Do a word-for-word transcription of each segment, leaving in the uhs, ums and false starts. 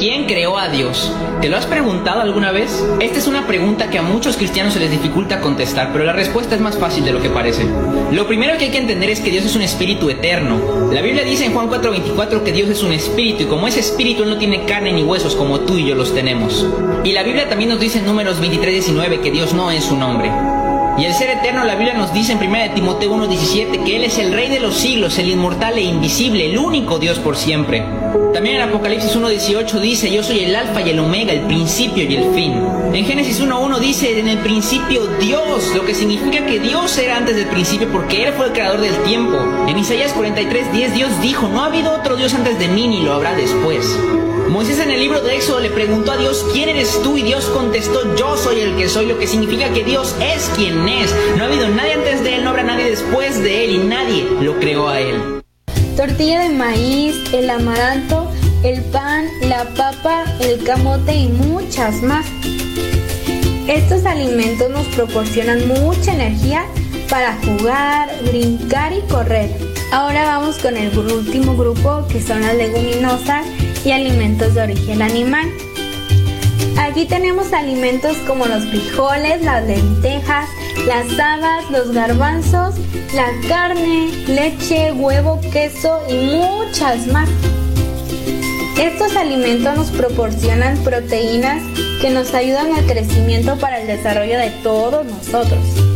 ¿Quién creó a Dios? ¿Te lo has preguntado alguna vez? Esta es una pregunta que a muchos cristianos se les dificulta contestar, pero la respuesta es más fácil de lo que parece. Lo primero que hay que entender es que Dios es un espíritu eterno. La Biblia dice en Juan cuatro veinticuatro que Dios es un espíritu, y como ese espíritu Él no tiene carne ni huesos como tú y yo los tenemos. Y la Biblia también nos dice en Números veintitrés diecinueve que Dios no es un hombre. Y el ser eterno, la Biblia nos dice en primera de Timoteo uno diecisiete que Él es el Rey de los siglos, el inmortal e invisible, el único Dios por siempre. También en Apocalipsis uno dieciocho dice: yo soy el alfa y el omega, el principio y el fin. En Génesis uno uno dice: en el principio Dios, lo que significa que Dios era antes del principio porque Él fue el creador del tiempo. En Isaías cuarenta y tres diez Dios dijo: no ha habido otro Dios antes de mí ni lo habrá después. Moisés en el libro de Éxodo le preguntó a Dios: ¿quién eres tú? Y Dios contestó: yo soy el que soy, lo que significa que Dios es quien es. No ha habido nadie antes de Él, no habrá nadie después de Él, y nadie lo creó a Él. Tortilla de maíz, el amaranto, el pan, la papa, el camote y muchas más. Estos alimentos nos proporcionan mucha energía para jugar, brincar y correr. Ahora vamos con el último grupo, que son las leguminosas y alimentos de origen animal. Aquí tenemos alimentos como los frijoles, las lentejas, las habas, los garbanzos, la carne, leche, huevo, queso y muchas más. Estos alimentos nos proporcionan proteínas que nos ayudan al crecimiento para el desarrollo de todos nosotros.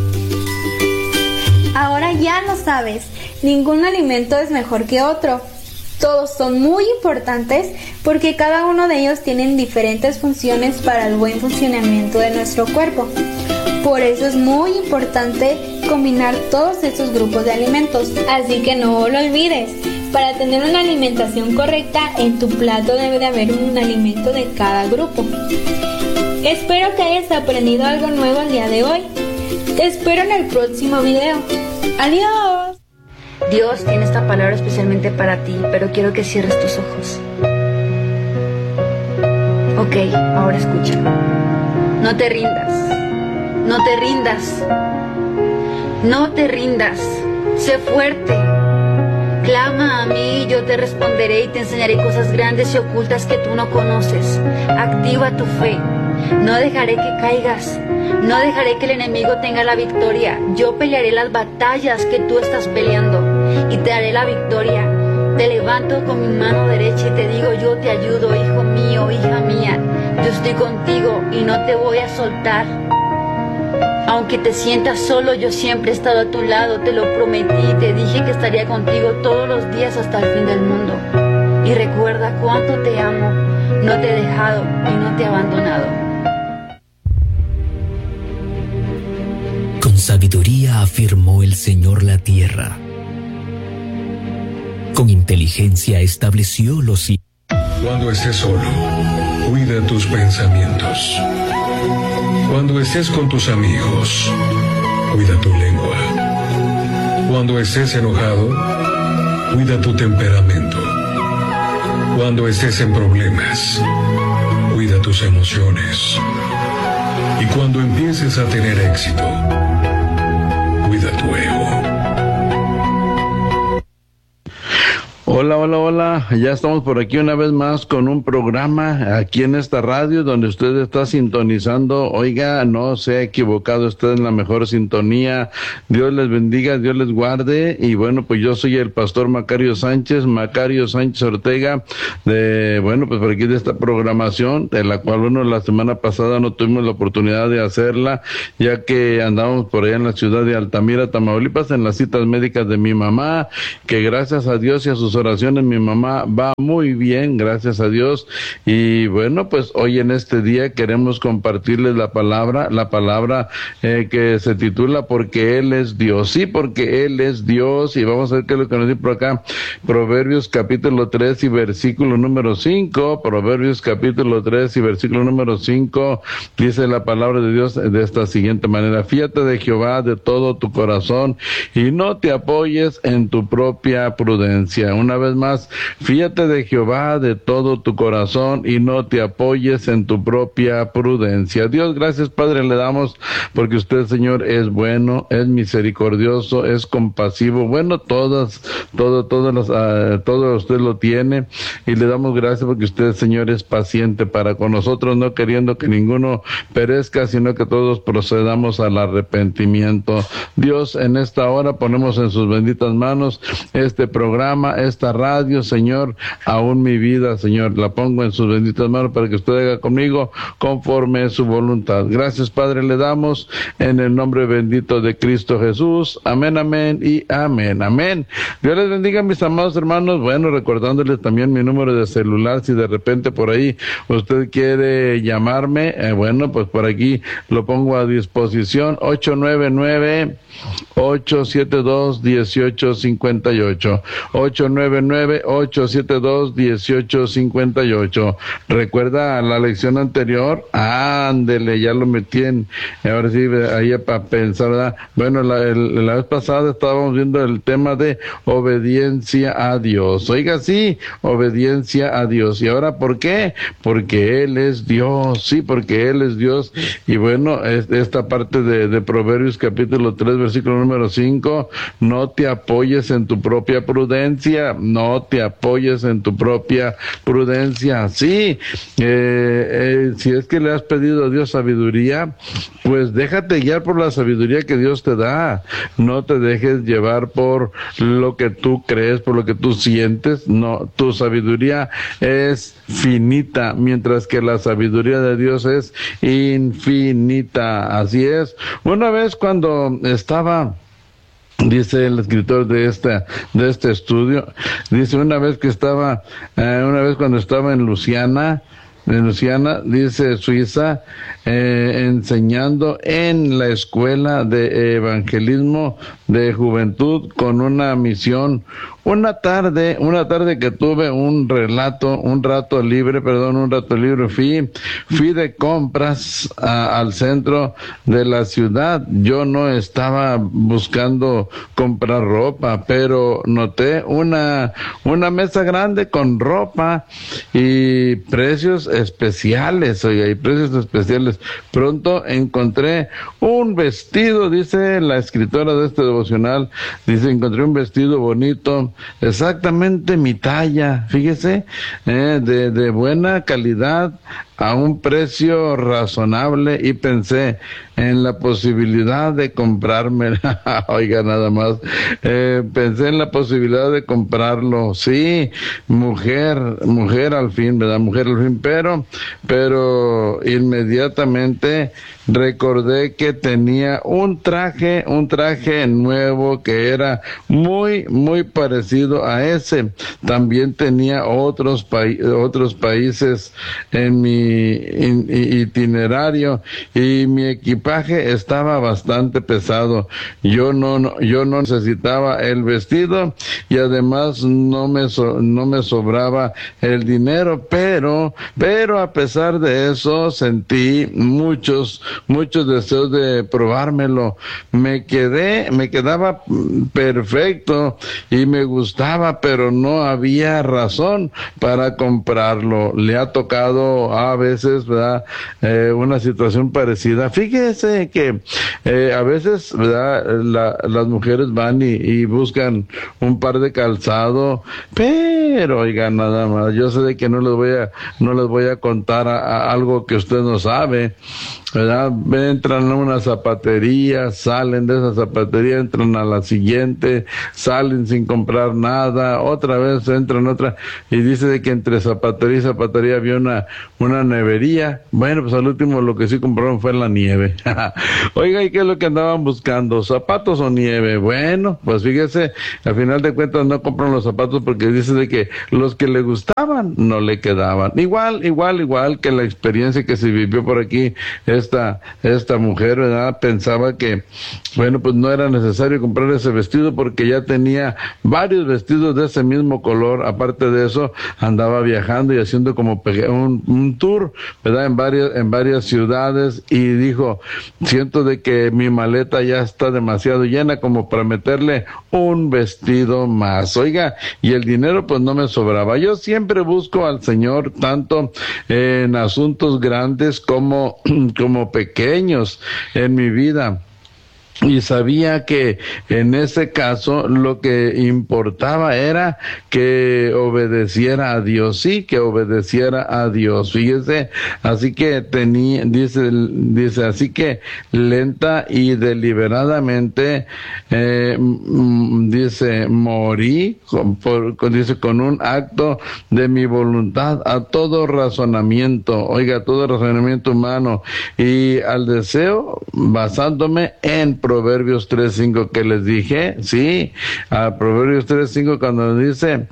Ahora ya lo sabes, ningún alimento es mejor que otro. Todos son muy importantes porque cada uno de ellos tienen diferentes funciones para el buen funcionamiento de nuestro cuerpo. Por eso es muy importante combinar todos estos grupos de alimentos. Así que no lo olvides. Para tener una alimentación correcta, en tu plato debe de haber un alimento de cada grupo. Espero que hayas aprendido algo nuevo el día de hoy. Te espero en el próximo video. ¡Adiós! Dios tiene esta palabra especialmente para ti, pero quiero que cierres tus ojos. Ok, ahora escucha. No te rindas. No te rindas. No te rindas. Sé fuerte. Clama a mí y yo te responderé y te enseñaré cosas grandes y ocultas que tú no conoces. Activa tu fe. No dejaré que caigas. No dejaré que el enemigo tenga la victoria. Yo pelearé las batallas que tú estás peleando y te daré la victoria. Te levanto con mi mano derecha y te digo: yo te ayudo, hijo mío, hija mía. Yo estoy contigo y no te voy a soltar. Aunque te sientas solo, yo siempre he estado a tu lado. Te lo prometí y te dije que estaría contigo todos los días hasta el fin del mundo. Y recuerda cuánto te amo. No te he dejado y no te he abandonado. Con sabiduría afirmó el Señor la tierra. Con inteligencia estableció los cielos. Cuando estés solo, cuida tus pensamientos. Cuando estés con tus amigos, cuida tu lengua. Cuando estés enojado, cuida tu temperamento. Cuando estés en problemas, cuida tus emociones. Y cuando empieces a tener éxito, cuida tu ego. Hola, hola, hola, ya estamos por aquí una vez más con un programa aquí en esta radio donde usted está sintonizando. Oiga, no se ha equivocado usted en la mejor sintonía. Dios les bendiga, Dios les guarde. Y bueno, pues yo soy el pastor Macario Sánchez, Macario Sánchez Ortega, de, bueno, pues por aquí de esta programación, de la cual, bueno, la semana pasada no tuvimos la oportunidad de hacerla, ya que andábamos por allá en la ciudad de Altamira, Tamaulipas, en las citas médicas de mi mamá, que gracias a Dios y a sus oraciones mi mamá va muy bien, gracias a Dios. Y bueno, pues hoy en este día queremos compartirles la palabra, la palabra eh, que se titula Porque Él es Dios. Sí, porque Él es Dios. Y vamos a ver qué es lo que nos dice por acá. Proverbios capítulo tres y versículo número cinco. Proverbios capítulo tres y versículo número cinco. Dice la palabra de Dios de esta siguiente manera: fíate de Jehová de todo tu corazón y no te apoyes en tu propia prudencia. Una una vez más, fíate de Jehová de todo tu corazón y no te apoyes en tu propia prudencia. Dios, gracias, Padre, le damos porque usted, Señor, es bueno, es misericordioso, es compasivo, bueno, todas, todo, todas las, uh, todo usted lo tiene, y le damos gracias porque usted, Señor, es paciente para con nosotros, no queriendo que ninguno perezca, sino que todos procedamos al arrepentimiento. Dios, en esta hora ponemos en sus benditas manos este programa, esta radio, Señor, aún mi vida, Señor, la pongo en sus benditas manos para que usted haga conmigo conforme a su voluntad. Gracias, Padre, le damos en el nombre bendito de Cristo Jesús. Amén, amén y amén, amén. Dios les bendiga, mis amados hermanos. Bueno, recordándoles también mi número de celular, si de repente por ahí usted quiere llamarme, eh, bueno, pues por aquí lo pongo a disposición, ocho nueve nueve, ocho siete dos, uno ocho cinco ocho, ocho nueve nueve, ocho siete dos, uno ocho cinco ocho. ¿Recuerda la lección anterior? Ándele, ya lo metí en, ahora sí, ahí para pensar, ¿verdad? Bueno, la, el, la vez pasada estábamos viendo el tema de obediencia a Dios. Oiga, sí, obediencia a Dios. ¿Y ahora por qué? Porque Él es Dios, sí, porque Él es Dios. Y bueno, es, esta parte de, de Proverbios capítulo tres, versículo número cinco, no te apoyes en tu propia prudencia, no te apoyes en tu propia prudencia. Sí, eh, eh, si es que le has pedido a Dios sabiduría, pues déjate guiar por la sabiduría que Dios te da. No te dejes llevar por lo que tú crees, por lo que tú sientes. No, tu sabiduría es finita, mientras que la sabiduría de Dios es infinita. Así es. Una vez cuando estaba, dice el escritor de esta de este estudio, dice una vez que estaba, eh, una vez cuando estaba en Luisiana, en Luisiana, dice Suiza, eh, enseñando en la escuela de evangelismo de juventud con una misión. Una tarde, una tarde que tuve un relato, un rato libre, perdón, un rato libre, fui, fui de compras a, al centro de la ciudad. Yo no estaba buscando comprar ropa, pero noté una, una mesa grande con ropa y precios especiales, oiga, y precios especiales. Pronto encontré un vestido, dice la escritora de este devocional, dice, encontré un vestido bonito, exactamente mi talla, fíjese, eh, de, de buena calidad, a un precio razonable, y pensé en la posibilidad de comprarme, oiga, nada más, eh, pensé en la posibilidad de comprarlo. Sí, mujer, mujer al fin, ¿verdad? Mujer al fin, pero, pero inmediatamente recordé que tenía un traje, un traje nuevo que era muy, muy parecido a ese. También tenía otros pa- otros países en mi in- itinerario, y mi equipaje estaba bastante pesado. Yo no, no yo no necesitaba el vestido, y además no me so- no me sobraba el dinero, pero pero a pesar de eso sentí muchos muchos deseos de probármelo. Me quedé, me quedaba perfecto y me gustaba, pero no había razón para comprarlo. Le ha tocado a veces, ¿verdad? Eh, una situación parecida. Fíjese que eh, a veces, ¿verdad? La, las mujeres van y, y buscan un par de calzado, pero oiga, nada más, yo sé de que no les voy a, no les voy a contar a, a algo que usted no sabe, ¿verdad? Entran a una zapatería, salen de esa zapatería, entran a la siguiente, salen sin comprar nada, otra vez entran otra, y dice de que entre zapatería y zapatería había una, una nevería. Bueno, pues al último lo que sí compraron fue la nieve. Oiga, ¿y qué es lo que andaban buscando? ¿Zapatos o nieve? Bueno, pues fíjese, al final de cuentas no compraron los zapatos porque dice de que los que le gustaban no le quedaban. Igual, igual, igual que la experiencia que se vivió por aquí, esta, esta mujer, ¿verdad? Pensaba que, bueno, pues no era necesario comprar ese vestido porque ya tenía varios vestidos de ese mismo color. Aparte de eso, andaba viajando y haciendo como un, un tour tour, ¿verdad? En varias, en varias ciudades, y dijo, siento de que mi maleta ya está demasiado llena como para meterle un vestido más. Oiga, y el dinero pues no me sobraba. Yo siempre busco al Señor tanto en asuntos grandes como, como pequeños en mi vida. Y sabía que en ese caso lo que importaba era que obedeciera a Dios, sí, que obedeciera a Dios. Fíjese, así que tenía, dice, dice, así que lenta y deliberadamente, eh, dice, morí, con, por, con, dice, con un acto de mi voluntad a todo razonamiento, oiga, todo razonamiento humano, y al deseo, basándome en Proverbios tres cinco que les dije, sí, a Proverbios tres cinco cuando dice,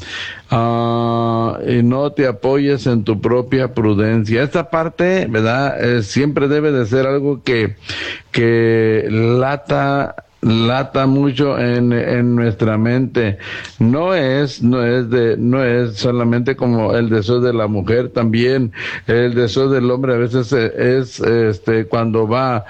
uh, y no te apoyes en tu propia prudencia. Esta parte, ¿verdad? Eh, siempre debe de ser algo que, que lata, lata mucho en, en nuestra mente. No es, no es de, no es solamente como el deseo de la mujer, también el deseo del hombre a veces es, este, cuando va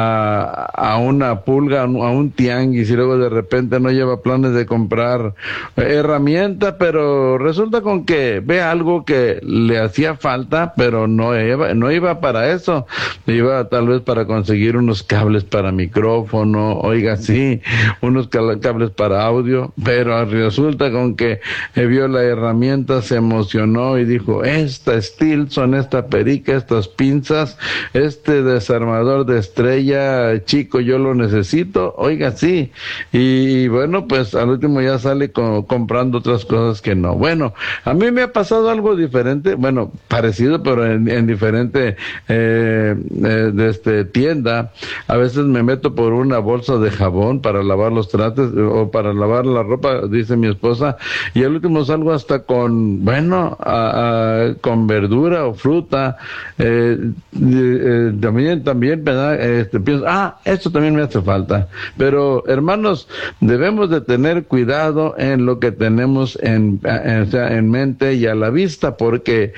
a, a una pulga, a un tianguis, y luego de repente no lleva planes de comprar herramienta, pero resulta con que ve algo que le hacía falta, pero no iba, no iba para eso, iba tal vez para conseguir unos cables para micrófono, oiga, sí, unos cables para audio, pero resulta con que eh, vio la herramienta, se emocionó y dijo, esta Stilson, esta perica, estas pinzas, este desarmador de estrella chico, yo lo necesito, oiga, sí, y bueno, pues al último ya sale con, comprando otras cosas que no. Bueno, a mí me ha pasado algo diferente, bueno, parecido, pero en, en diferente eh, eh, de este tienda. A veces me meto por una bolsa de jabón para lavar los trastes o para lavar la ropa, dice mi esposa, y al último salgo hasta con, bueno, a, a, con verdura o fruta, eh, eh, también, también, ¿verdad? Este, pienso, ah, esto también me hace falta. Pero, hermanos, debemos de tener cuidado en lo que tenemos en, en, o sea, en mente y a la vista, porque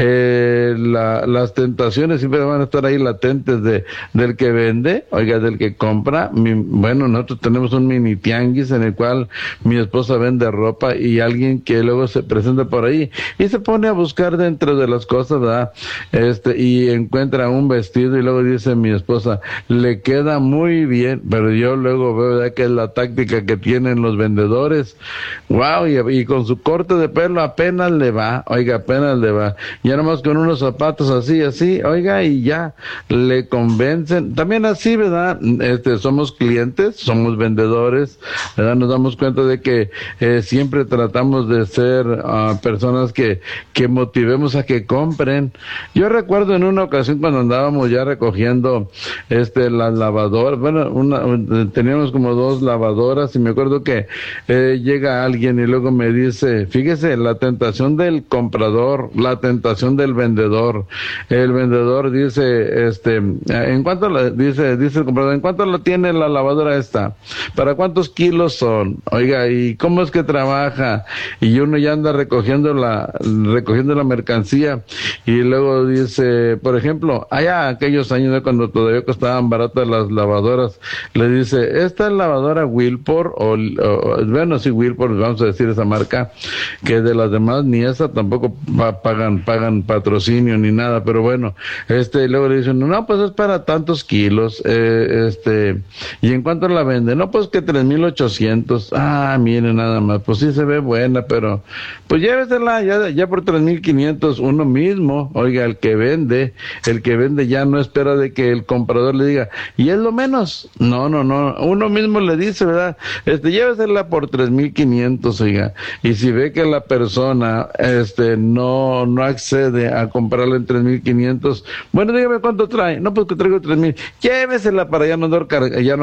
eh, la, las tentaciones siempre van a estar ahí latentes de, del que vende, oiga, del que compra. Mi, bueno, nosotros tenemos un mini tianguis en el cual mi esposa vende ropa, y alguien que luego se presenta por ahí y se pone a buscar dentro de las cosas, ¿verdad? Este, y encuentra un vestido y luego dice mi esposa, le queda muy bien, pero yo luego veo, ¿verdad?, que es la táctica que tienen los vendedores. Wow, y, y con su corte de pelo apenas le va, oiga, apenas le va, ya nomás con unos zapatos así, así, oiga, y ya le convencen. También así, ¿verdad? Este, somos clientes, somos vendedores, ¿verdad? Nos damos cuenta de que eh, siempre tratamos de ser uh, personas que, que motivemos a que compren. Yo recuerdo en una ocasión cuando andábamos ya recogiendo este las lavadoras, bueno, una, un, teníamos como dos lavadoras, y me acuerdo que eh, llega alguien y luego me dice, fíjese, la tentación del comprador, la tentación del vendedor. El vendedor dice, este, ¿en cuánto la, dice, dice el comprador, ¿en cuánto la tiene la lavadora esta? ¿Para cuántos kilos son? Oiga, ¿y cómo es que trabaja? Y uno ya anda recogiendo la, recogiendo la mercancía, y luego dice, por ejemplo, allá aquellos años, ¿no?, cuando todavía costaban baratas las lavadoras, le dice, esta es lavadora Wilpor, o, o bueno, sí, Wilpor, vamos a decir esa marca, que de las demás ni esa tampoco pagan, pagan patrocinio ni nada, pero bueno, este, y luego le dicen, no, pues es para tantos kilos, eh, este, ¿y en cuánto la vende? No, pues que tres mil ochocientos. Ah, mire, nada más, pues sí se ve buena, pero pues llévesela ya, ya por tres mil quinientos uno mismo. Oiga, el que vende, el que vende ya no espera de que el comprador le diga, y es lo menos. No, no, no, uno mismo le dice, ¿verdad? Este, llévesela por tres mil quinientos, oiga, y si ve que la persona, este, no, no accede a comprarla en tres mil quinientos, bueno, dígame cuánto trae. No, pues que traigo tres mil, llévesela para ya no andar, car ya no andar cargando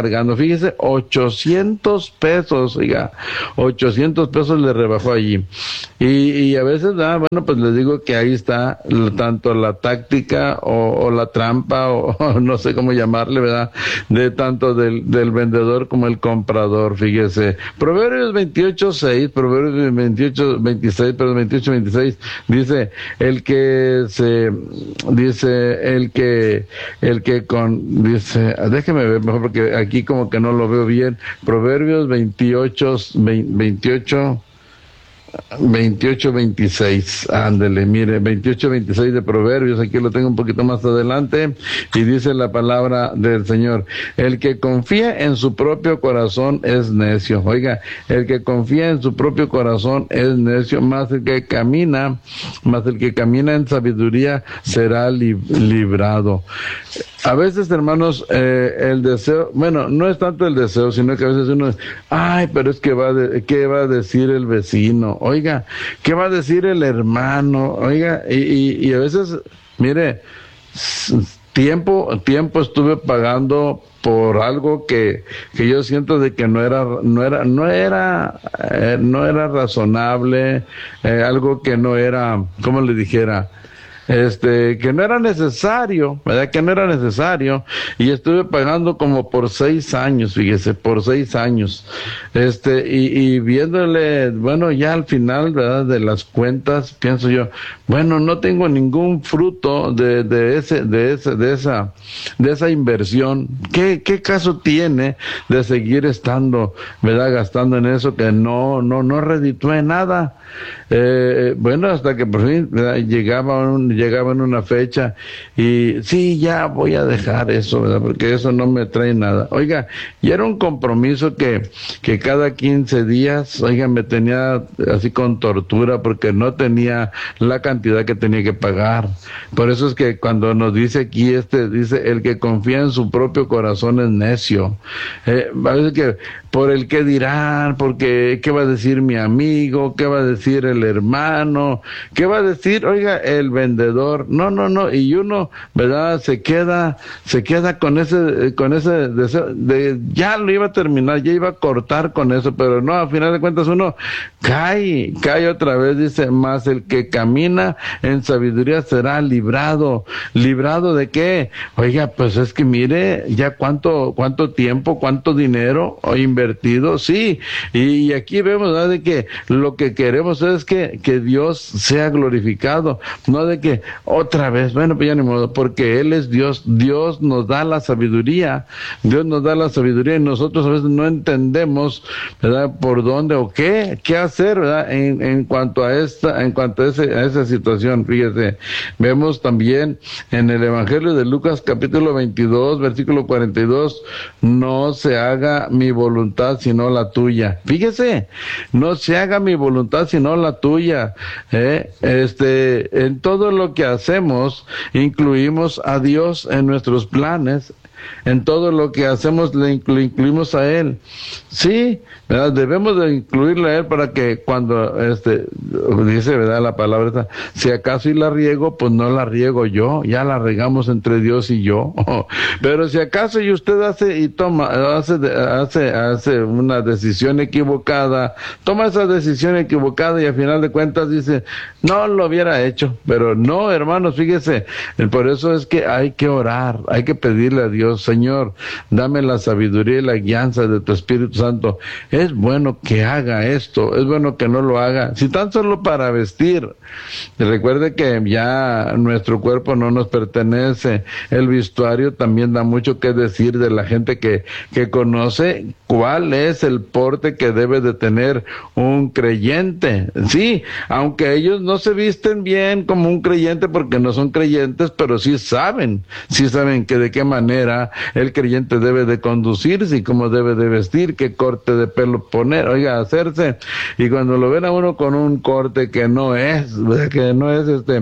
cargando. Fíjese, ochocientos pesos, oiga, ochocientos pesos le rebajó allí. Y, y a veces, ah, bueno, pues les digo que ahí está tanto la táctica o, o la trampa o, o no sé cómo llamarle, ¿verdad? De tanto del, del vendedor como el comprador, fíjese. Proverbios veintiocho seis, Proverbios veintiocho veintiséis, pero veintiocho veintiséis dice, el que se, dice, el que, el que con, dice, déjeme ver mejor porque aquí como que no lo veo bien. Proverbios veintiocho, veintiocho, veintiocho veintiséis, ándele, mire, veintiocho veintiséis de Proverbios, aquí lo tengo un poquito más adelante, y dice la palabra del Señor, el que confía en su propio corazón es necio. Oiga, el que confía en su propio corazón es necio, más el que camina, más el que camina en sabiduría será li- librado. A veces, hermanos, eh, el deseo, bueno, no es tanto el deseo, sino que a veces uno es, ay, pero es que va de, ¿qué va a decir el vecino? Oiga, ¿qué va a decir el hermano? Oiga, y, y, y a veces, mire, tiempo, tiempo estuve pagando por algo que, que yo siento de que no era, no era, no era, eh, no era razonable, eh, algo que no era, ¿cómo le dijera? Este, que no era necesario, ¿verdad? Que no era necesario, y estuve pagando como por seis años, fíjese, por seis años, este, y, y viéndole, bueno, ya al final, ¿verdad? De las cuentas, pienso yo, bueno, no tengo ningún fruto de, de ese, de ese, de esa, de esa inversión. ¿Qué, qué caso tiene de seguir estando, ¿verdad? Gastando en eso que no, no, no reditúe nada. Eh, bueno, hasta que por fin, ¿verdad? llegaba un, llegaba en una fecha y sí, ya voy a dejar eso, ¿verdad? Porque eso no me trae nada. Oiga, y era un compromiso que, que cada quince días, oiga, me tenía así con tortura porque no tenía la cantidad que tenía que pagar. Por eso es que cuando nos dice aquí este, dice, el que confía en su propio corazón es necio. Eh, a veces que por el que dirán, porque qué va a decir mi amigo, qué va a decir el hermano, qué va a decir, oiga, el vendedor. No, no, no, y uno, ¿verdad? Se queda, se queda con ese, con ese deseo de, ya lo iba a terminar, ya iba a cortar con eso, pero no, a final de cuentas uno cae, cae otra vez, dice, más el que camina en sabiduría será librado. ¿Librado de qué? Oiga, pues es que mire, ya cuánto, cuánto tiempo, cuánto dinero he invertido, sí, y aquí vemos, ¿verdad? De que lo que queremos es que, que Dios sea glorificado, no de que otra vez, bueno, pues ya ni modo, porque Él es Dios, Dios nos da la sabiduría, Dios nos da la sabiduría y nosotros a veces no entendemos, ¿verdad? Por dónde o qué, qué hacer, ¿verdad? En, en cuanto a esta, en cuanto a, ese, a esa situación, fíjese, vemos también en el Evangelio de Lucas capítulo veintidós, versículo cuarenta y dos, no se haga mi voluntad sino la tuya. Fíjese, no se haga mi voluntad sino la tuya. ¿eh? Este, en todo lo que hacemos, incluimos a Dios en nuestros planes. En todo lo que hacemos le inclu- incluimos a Él. Sí, ¿verdad? Debemos de incluirle a Él para que cuando, este, dice, ¿verdad? La palabra esta, si acaso y la riego, pues no la riego yo, ya la regamos entre Dios y yo. Pero si acaso y usted hace y toma, hace, hace, hace una decisión equivocada, toma esa decisión equivocada y al final de cuentas dice, no lo hubiera hecho. Pero no, hermanos, fíjese, por eso es que hay que orar, hay que pedirle a Dios, Señor, dame la sabiduría y la guianza de tu Espíritu Santo. Es bueno que haga esto, es bueno que no lo haga, si tan solo para vestir. Recuerde que ya nuestro cuerpo no nos pertenece. El vestuario también da mucho que decir de la gente que, que conoce cuál es el porte que debe de tener un creyente. Sí, aunque ellos no se visten bien como un creyente porque no son creyentes, pero sí saben, sí saben que de qué manera el creyente debe de conducirse y cómo debe de vestir, qué corte de pelo poner, oiga, hacerse. Y cuando lo ven a uno con un corte que no es, que no es este...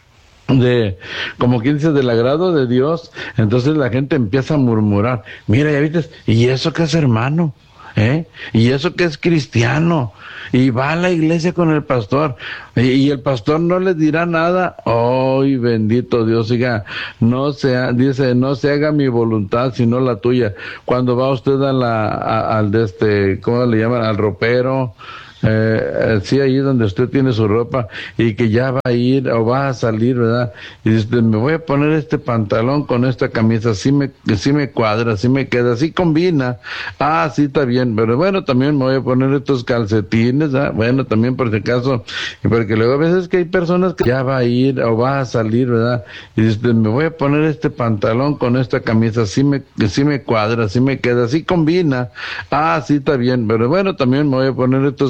de, como quien dice, del agrado de Dios, entonces la gente empieza a murmurar, mira, ya viste, ¿y eso qué es, hermano? ¿eh? Y eso que es cristiano, y va a la iglesia con el pastor, y, y el pastor no le dirá nada. ¡Ay, bendito Dios! Diga, no sea, dice, no se haga mi voluntad, sino la tuya. Cuando va usted a la, a, al de este, ¿cómo le llaman? Al ropero, Eh, sí, ahí donde usted tiene su ropa y que ya va a ir o va a salir, ¿verdad? Y dice, me voy a poner este pantalón con esta camisa, sí me, sí me cuadra, sí me queda, sí combina. Ah, sí, está bien, pero bueno, también me voy a poner estos calcetines, ¿verdad? Bueno, también por si acaso, y porque luego a veces que hay personas que ya va a ir o va a salir, ¿verdad? Y dice, me voy a poner este pantalón con esta camisa, sí me, sí me cuadra, sí me queda, sí combina. Ah, sí, está bien, pero bueno, también me voy a poner estos